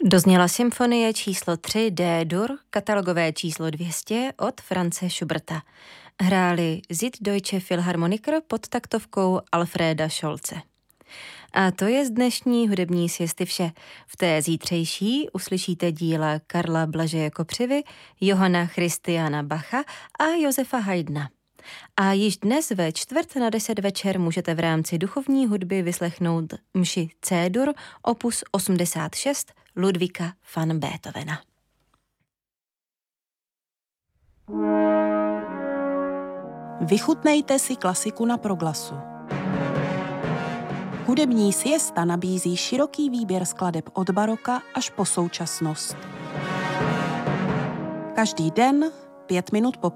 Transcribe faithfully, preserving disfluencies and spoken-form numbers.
Dozněla symfonie číslo tři D-dur, katalogové číslo dvě stě od Franze Schuberta. Hráli Süddeutsche Philharmoniker pod taktovkou Alfreda Scholze. A to je z dnešní hudební siesty vše. V té zítřejší uslyšíte díla Karla Blažeje Kopřivy, Johanna Christiana Bacha a Josefa Haydna. A již dnes ve čtvrt na deset večer můžete v rámci duchovní hudby vyslechnout mši C-dur opus osmdesát šest Ludvíka van Beethovena. Vychutnejte si klasiku na Proglasu. Hudební siesta nabízí široký výběr skladeb od baroka až po současnost. Každý den pět minut po